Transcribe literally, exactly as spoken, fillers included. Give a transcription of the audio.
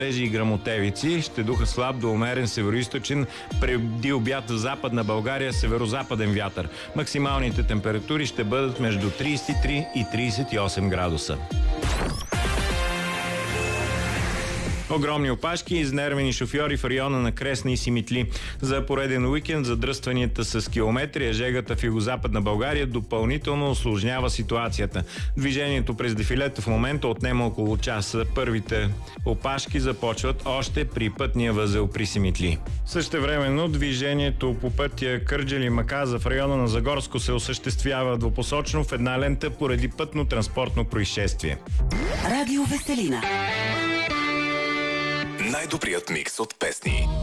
и гръмотевици. Ще духа слаб до умерен североизточен, преди обяд в Западна България северо-западен вятър. Максималните температури ще бъдат между тридесет и три и тридесет и осем градуса. Огромни опашки и изнервени шофьори в района на Кресна и Симитли. За пореден уикенд задръстванията с километри, а жегата в югозападна България допълнително усложнява ситуацията. Движението през дефилето в момента отнема около час. Първите опашки започват още при пътния възел при Симитли. Същевременно движението по пътя Кърджали-Маказа в района на Загорско се осъществява двупосочно в една лента поради пътно-транспортно происшествие. Радио Веселина. Най-добрият микс от песни.